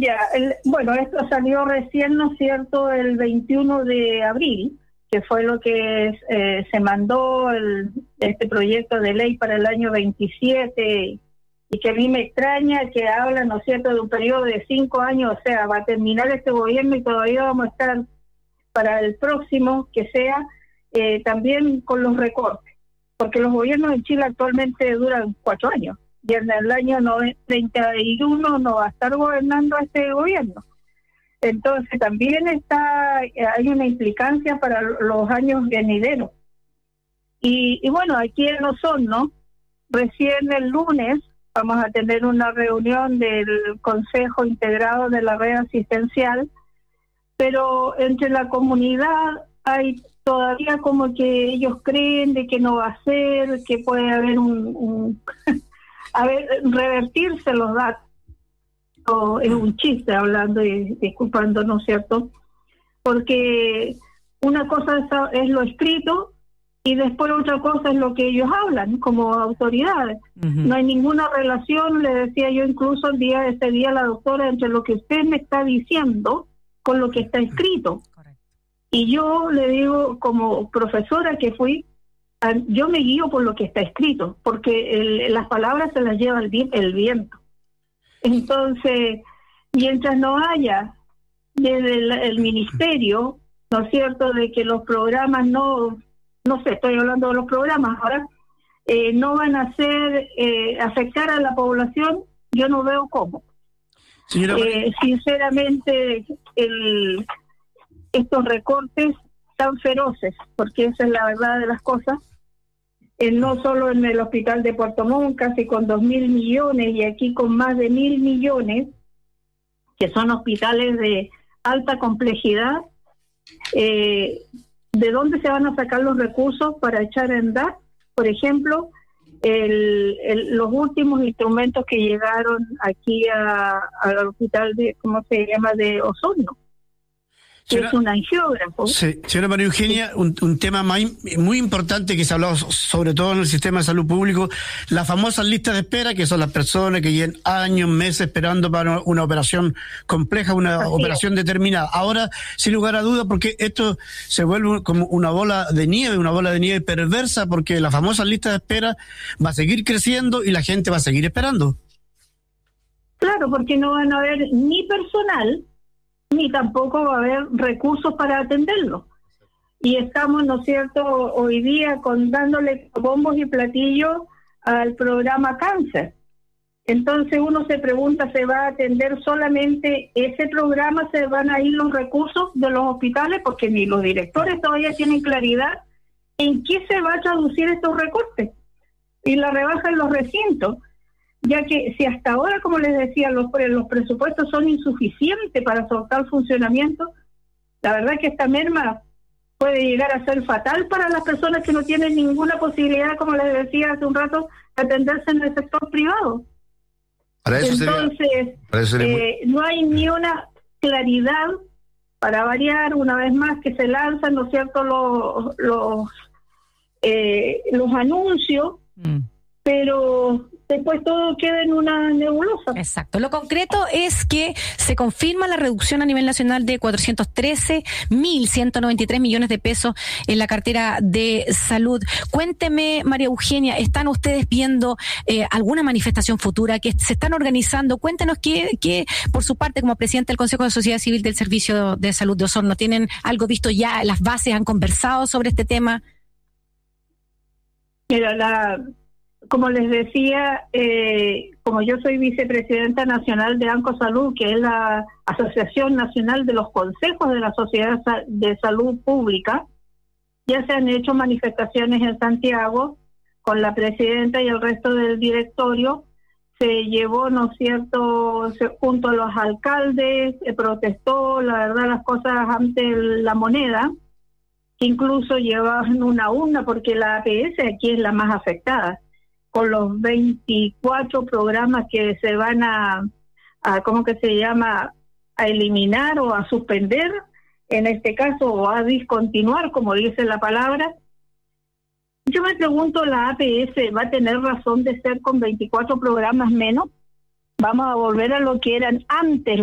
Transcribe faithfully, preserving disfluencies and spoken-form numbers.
Ya, el, bueno, esto salió recién, ¿no es cierto?, el veintiuno de abril, que fue lo que eh, se mandó el, este proyecto de ley para el año veintisiete, y que a mí me extraña que hablan, ¿no es cierto?, de un periodo de cinco años, o sea, va a terminar este gobierno y todavía vamos a estar para el próximo, que sea, eh, también con los recortes, porque los gobiernos en Chile actualmente duran cuatro años, y en el año treinta y uno no va a estar gobernando este gobierno. Entonces también está, hay una implicancia para los años venideros. Y, y bueno, aquí en Osorno, recién el lunes vamos a tener una reunión del Consejo Integrado de la Red Asistencial, pero entre la comunidad hay todavía como que ellos creen de que no va a ser, que puede haber un, un a ver, revertirse los datos. O es un chiste hablando y disculpando, ¿no es cierto? Porque una cosa es, es lo escrito y después otra cosa es lo que ellos hablan como autoridades. Uh-huh. No hay ninguna relación, le decía yo incluso el día de ese día a la doctora, entre lo que usted me está diciendo con lo que está escrito. Correcto. Y yo le digo, como profesora que fui, yo me guío por lo que está escrito, porque el, las palabras se las lleva el, el viento. Entonces, mientras no haya desde el, el ministerio, ¿no es cierto?, de que los programas no, no sé, estoy hablando de los programas ahora, eh, no van a hacer, eh, afectar a la población, yo no veo cómo. Señora, eh, sinceramente, el, estos recortes tan feroces, porque esa es la verdad de las cosas, Eh, no solo en el hospital de Puerto Montt, casi con dos mil millones, y aquí con más de mil millones, que son hospitales de alta complejidad, eh, ¿de dónde se van a sacar los recursos para echar a andar? Por ejemplo, el, el, los últimos instrumentos que llegaron aquí a, al hospital de, ¿cómo se llama?, de Osorno. Señora, es un angiógrafo. Sí, señora María Eugenia, un, un tema muy, muy importante que se ha hablado sobre todo en el sistema de salud público, las famosas listas de espera, que son las personas que llevan años, meses esperando para una operación compleja, una Así operación es. determinada. Ahora, sin lugar a dudas, porque esto se vuelve como una bola de nieve, una bola de nieve perversa, porque la famosa lista de espera va a seguir creciendo y la gente va a seguir esperando. Claro, porque no van a haber ni personal, ni tampoco va a haber recursos para atenderlo. Y estamos, ¿no es cierto?, hoy día con dándole bombos y platillos al programa cáncer. Entonces uno se pregunta, ¿se va a atender solamente ese programa? ¿Se van a ir los recursos de los hospitales? Porque ni los directores todavía tienen claridad en qué se va a traducir estos recortes y la rebaja en los recintos. Ya que si hasta ahora, como les decía, los, los presupuestos son insuficientes para soltar el funcionamiento, la verdad que esta merma puede llegar a ser fatal para las personas que no tienen ninguna posibilidad, como les decía hace un rato, de atenderse en el sector privado. Para eso Entonces, sería, para eso sería eh, muy... no hay ni una claridad para variar, una vez más que se lanzan, ¿no es cierto?, los, los, eh, los anuncios, mm. pero después todo queda en una nebulosa. Exacto. Lo concreto es que se confirma la reducción a nivel nacional de cuatrocientos trece mil ciento noventa y tres millones de pesos en la cartera de salud. Cuénteme, María Eugenia, ¿están ustedes viendo eh, alguna manifestación futura que se están organizando? Cuéntenos que, que, por su parte, como presidente del Consejo de Sociedad Civil del Servicio de Salud de Osorno, ¿tienen algo visto ya? ¿Las bases han conversado sobre este tema? Mira, la... Como les decía, eh, como yo soy vicepresidenta nacional de ANCO Salud, que es la Asociación Nacional de los Consejos de la Sociedad de Salud Pública, ya se han hecho manifestaciones en Santiago con la presidenta y el resto del directorio. Se llevó, ¿no es cierto?, se, junto a los alcaldes, se protestó, la verdad, las cosas ante la moneda, que incluso llevaban una urna, porque la A P S aquí es la más afectada, con los veinticuatro programas que se van a, a, ¿cómo que se llama?, a eliminar o a suspender, en este caso, o a discontinuar, como dice la palabra. Yo me pregunto, ¿la A P S va a tener razón de ser con veinticuatro programas menos? ¿Vamos a volver a lo que eran antes